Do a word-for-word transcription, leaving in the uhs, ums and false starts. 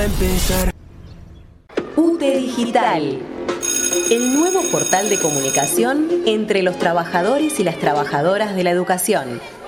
Empezar. U T E Digital, el nuevo portal de comunicación entre los trabajadores y las trabajadoras de la educación.